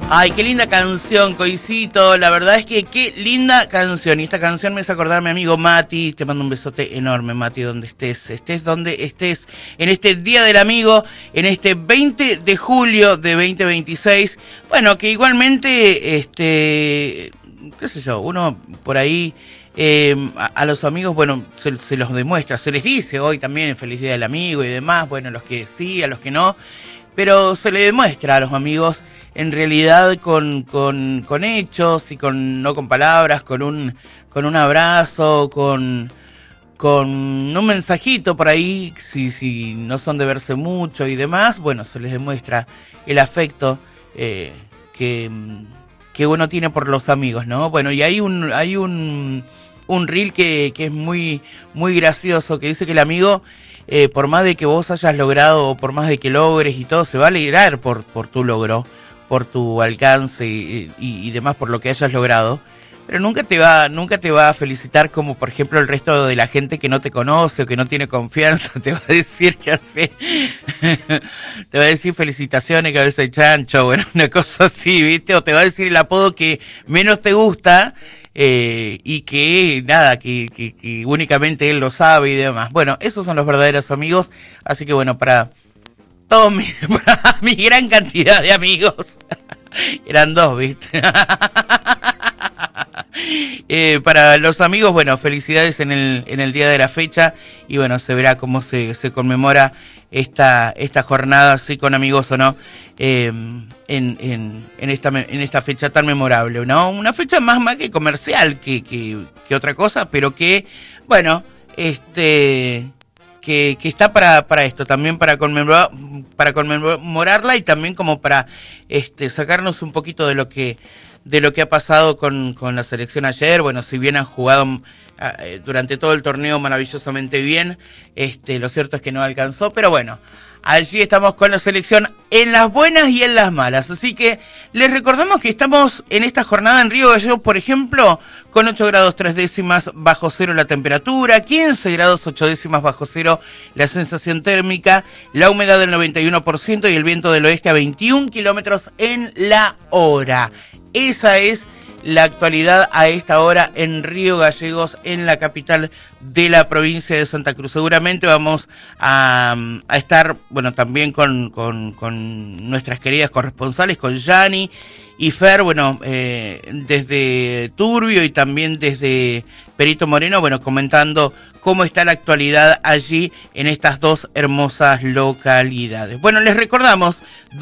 Ay, qué linda canción, Coisito. La verdad es que qué linda canción. Y esta canción me hace acordar a mi amigo Mati. Te mando un besote enorme, Mati, donde estés. Estés donde estés. En este Día del Amigo, en este 20 de julio de 2026. Bueno, que igualmente, qué sé yo, uno por ahí... a los amigos, bueno, se los demuestra, se les dice hoy también feliz día del amigo y demás, bueno, los que sí, a los que no, pero se le demuestra a los amigos en realidad con hechos y no con palabras, con un abrazo, con un mensajito por ahí, si no son de verse mucho y demás, bueno, se les demuestra el afecto que uno tiene por los amigos, ¿no? Bueno, y hay un reel que es muy, muy gracioso, que dice que el amigo, por más de que vos hayas logrado, o por más de que logres y todo, se va a alegrar por tu logro, por tu alcance y demás, por lo que hayas logrado, pero nunca te va a felicitar como, por ejemplo, el resto de la gente que no te conoce o que no tiene confianza. Te va a decir que hace... te va a decir felicitaciones, cabeza de chancho, bueno, una cosa así, ¿viste? O te va a decir el apodo que menos te gusta, y que nada, que únicamente él lo sabe y demás. Bueno, esos son los verdaderos amigos, así que bueno, para mi gran cantidad de amigos, eran dos, ¿viste? Para los amigos, bueno, felicidades en el día de la fecha, y bueno, se verá cómo se conmemora esta jornada, así con amigos o no, en esta fecha tan memorable, ¿no? Una fecha más que comercial que otra cosa, pero que, bueno, que está para esto, también para conmemorarla, y también como para sacarnos un poquito de lo que ha pasado con la selección ayer. Bueno, si bien han jugado durante todo el torneo maravillosamente bien, lo cierto es que no alcanzó, pero bueno, allí estamos con la selección en las buenas y en las malas. Así que les recordamos que estamos en esta jornada en Río Gallegos, por ejemplo, con 8 grados 3 décimas bajo cero la temperatura, 15 grados 8 décimas bajo cero la sensación térmica, la humedad del 91% y el viento del oeste a 21 kilómetros en la hora. Esa es la actualidad a esta hora en Río Gallegos, en la capital de la provincia de Santa Cruz. Seguramente vamos a estar, bueno, también con nuestras queridas corresponsales, con Yani y Fer, bueno, desde Turbio y también desde Perito Moreno, bueno, comentando cómo está la actualidad allí en estas dos hermosas localidades. Bueno, les recordamos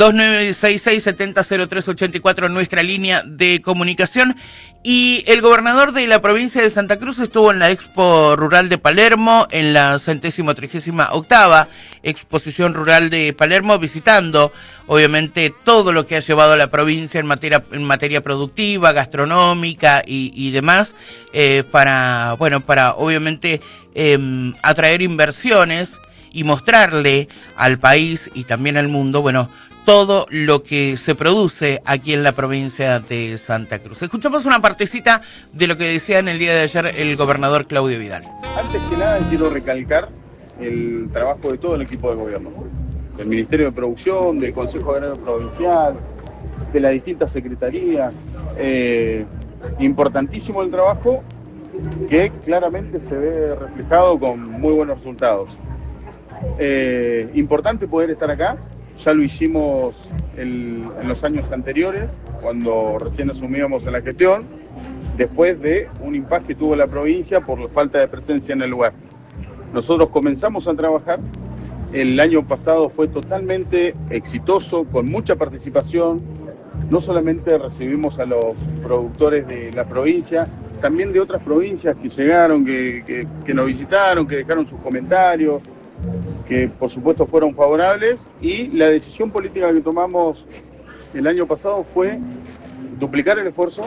2966-700384 nuestra línea de comunicación. Y el gobernador de la provincia de Santa Cruz estuvo en la Expo Rural de Palermo, en la 138ª Exposición Rural de Palermo, visitando obviamente todo lo que ha llevado a la provincia en materia productiva, gastronómica y demás, para obviamente atraer inversiones y mostrarle al país y también al mundo, bueno, todo lo que se produce aquí en la provincia de Santa Cruz. Escuchamos una partecita de lo que decía en el día de ayer el gobernador Claudio Vidal. Antes que nada quiero recalcar el trabajo de todo el equipo de gobierno, del Ministerio de Producción, del Consejo Agrario Provincial, de las distintas secretarías. Importantísimo el trabajo, que claramente se ve reflejado con muy buenos resultados. Importante poder estar acá. Ya lo hicimos en los años anteriores, cuando recién asumíamos en la gestión, después de un impasse que tuvo la provincia por la falta de presencia en el lugar. Nosotros comenzamos a trabajar, el año pasado fue totalmente exitoso, con mucha participación. No solamente recibimos a los productores de la provincia, también de otras provincias que llegaron, que nos visitaron, que dejaron sus comentarios, que por supuesto fueron favorables, y la decisión política que tomamos el año pasado fue duplicar el esfuerzo,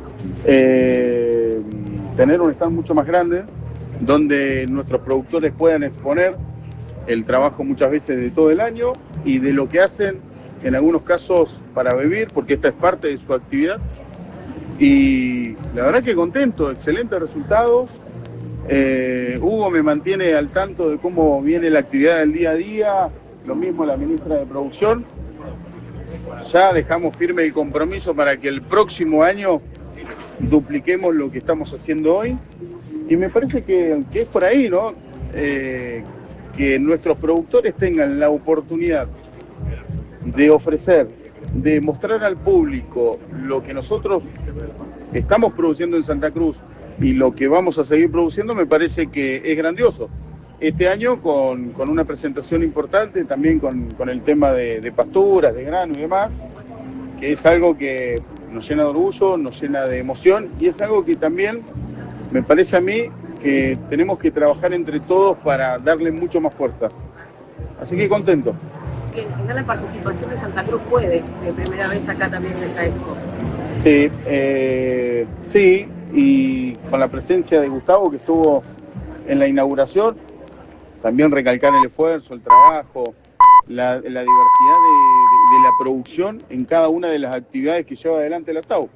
tener un stand mucho más grande, donde nuestros productores puedan exponer el trabajo muchas veces de todo el año y de lo que hacen en algunos casos para vivir, porque esta es parte de su actividad. Y la verdad que contento, excelentes resultados. Hugo me mantiene al tanto de cómo viene la actividad del día a día, lo mismo la ministra de Producción, ya dejamos firme el compromiso para que el próximo año dupliquemos lo que estamos haciendo hoy. Y me parece que es por ahí, ¿no? Que nuestros productores tengan la oportunidad de ofrecer, de mostrar al público lo que nosotros estamos produciendo en Santa Cruz y lo que vamos a seguir produciendo, me parece que es grandioso. Este año con una presentación importante, también con el tema de pasturas, de grano y demás, que es algo que nos llena de orgullo, nos llena de emoción, y es algo que también me parece a mí que tenemos que trabajar entre todos para darle mucho más fuerza. Así que contento. ¿Qué tal la participación de Santa Cruz puede, de primera vez acá también en esta expo? Sí, sí, y con la presencia de Gustavo, que estuvo en la inauguración, también recalcar el esfuerzo, el trabajo, la diversidad de la producción en cada una de las actividades que lleva adelante la SAU.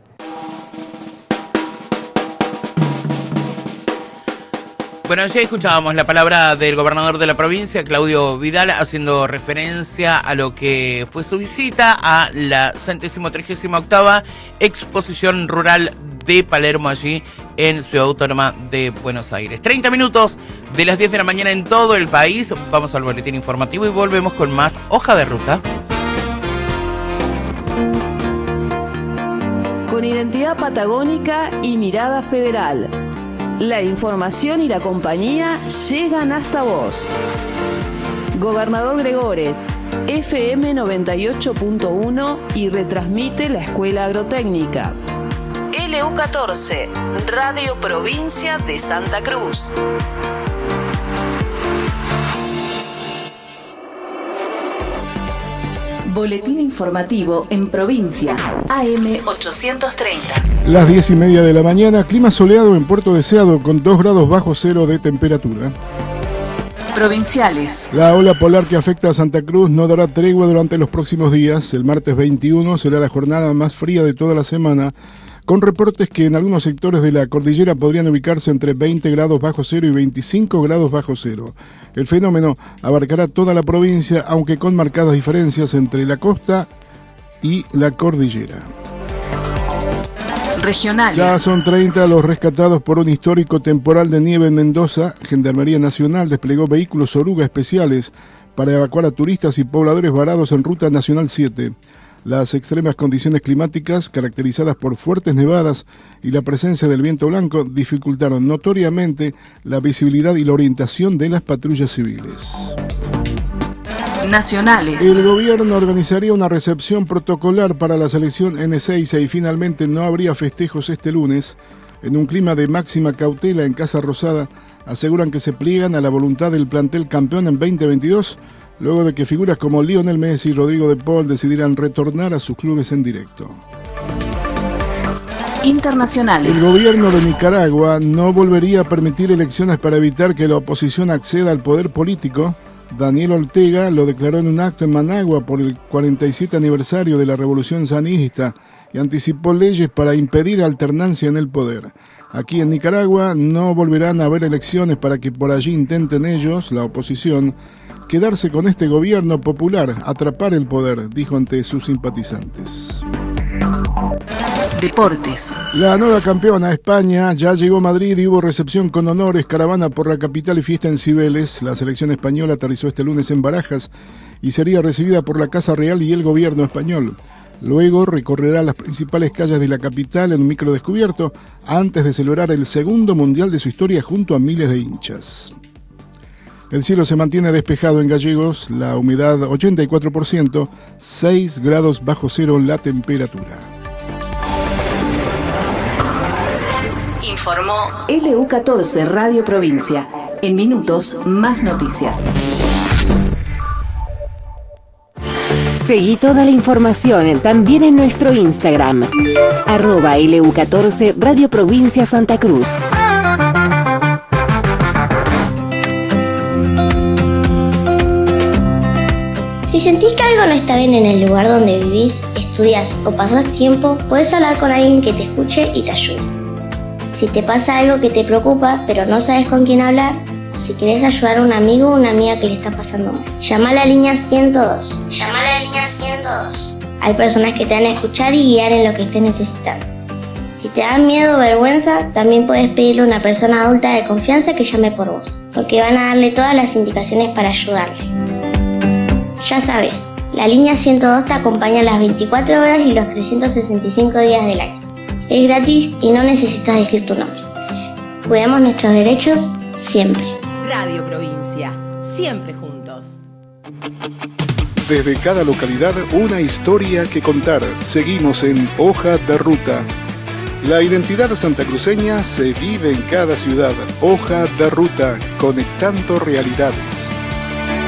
Bueno, ya escuchábamos la palabra del gobernador de la provincia, Claudio Vidal, haciendo referencia a lo que fue su visita a la 138ª Exposición Rural de Palermo, allí en Ciudad Autónoma de Buenos Aires. 30 minutos de las 10 de la mañana en todo el país. Vamos al boletín informativo y volvemos con más Hoja de Ruta. Con identidad patagónica y mirada federal. La información y la compañía llegan hasta vos. Gobernador Gregores, FM 98.1 y retransmite la Escuela Agrotécnica. LU14, Radio Provincia de Santa Cruz. Boletín informativo en provincia, AM 830. Las 10:30 de la mañana, clima soleado en Puerto Deseado con 2 grados bajo cero de temperatura. Provinciales. La ola polar que afecta a Santa Cruz no dará tregua durante los próximos días. El martes 21 será la jornada más fría de toda la semana, con reportes que en algunos sectores de la cordillera podrían ubicarse entre 20 grados bajo cero y 25 grados bajo cero. El fenómeno abarcará toda la provincia, aunque con marcadas diferencias entre la costa y la cordillera. Regionales. Ya son 30 los rescatados por un histórico temporal de nieve en Mendoza. Gendarmería Nacional desplegó vehículos oruga especiales para evacuar a turistas y pobladores varados en Ruta Nacional 7. Las extremas condiciones climáticas, caracterizadas por fuertes nevadas y la presencia del viento blanco, dificultaron notoriamente la visibilidad y la orientación de las patrullas civiles. Nacionales. El gobierno organizaría una recepción protocolar para la selección N6 y finalmente no habría festejos este lunes. En un clima de máxima cautela en Casa Rosada, aseguran que se pliegan a la voluntad del plantel campeón en 2022, luego de que figuras como Lionel Messi y Rodrigo de Paul decidieran retornar a sus clubes en directo. Internacionales. El gobierno de Nicaragua no volvería a permitir elecciones para evitar que la oposición acceda al poder político. Daniel Ortega lo declaró en un acto en Managua por el 47 aniversario de la Revolución Sandinista y anticipó leyes para impedir alternancia en el poder. Aquí en Nicaragua no volverán a haber elecciones para que por allí intenten ellos, la oposición, quedarse con este gobierno popular, atrapar el poder, dijo ante sus simpatizantes. Deportes. La nueva campeona, España, ya llegó a Madrid y hubo recepción con honores, caravana por la capital y fiesta en Cibeles. La selección española aterrizó este lunes en Barajas y sería recibida por la Casa Real y el gobierno español. Luego recorrerá las principales calles de la capital en un micro descubierto antes de celebrar el segundo mundial de su historia junto a miles de hinchas. El cielo se mantiene despejado en Gallegos, la humedad 84%, 6 grados bajo cero la temperatura. Informó LU14 Radio Provincia. En minutos, más noticias. Seguí toda la información también en nuestro Instagram, @LU14 Radio Provincia Santa Cruz. Si sentís que algo no está bien en el lugar donde vivís, estudias o pasás tiempo, podés hablar con alguien que te escuche y te ayude. Si te pasa algo que te preocupa, pero no sabes con quién hablar, o si querés ayudar a un amigo o una amiga que le está pasando mal, llama a la línea 102. Llama a la línea 102. Hay personas que te van a escuchar y guiar en lo que estés necesitando. Si te da miedo o vergüenza, también puedes pedirle a una persona adulta de confianza que llame por vos, porque van a darle todas las indicaciones para ayudarle. Ya sabes, la línea 102 te acompaña las 24 horas y los 365 días del año. Es gratis y no necesitas decir tu nombre. Cuidamos nuestros derechos siempre. Radio Provincia, siempre juntos. Desde cada localidad, una historia que contar. Seguimos en Hoja de Ruta. La identidad santacruceña se vive en cada ciudad. Hoja de Ruta, conectando realidades.